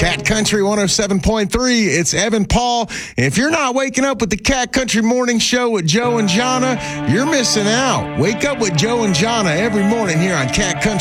Cat Country 107.3. It's Evan Paul. If you're not waking up with the Cat Country Morning Show with Joe and Jonna, you're missing out. Wake up with Joe and Jonna every morning here on Cat Country